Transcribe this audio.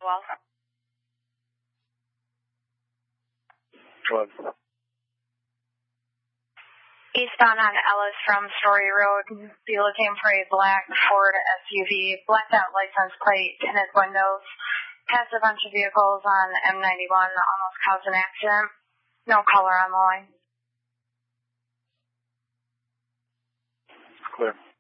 Well. What? Eastbound on Ellis from Story Road. Be looking for a black Ford SUV, blacked out license plate, tinted windows. Passed a bunch of vehicles on M91, almost caused an accident. No caller on the line. Clear.